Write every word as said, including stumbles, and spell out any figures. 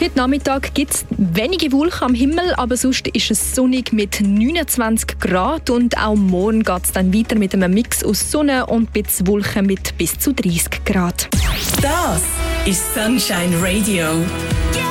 Heute Nachmittag gibt es wenige Wolken am Himmel, aber sonst ist es sonnig mit neunundzwanzig Grad und auch morgen geht es dann weiter mit einem Mix aus Sonne und ein bisschen Wolken mit bis zu dreißig Grad. Das ist Sunshine Radio.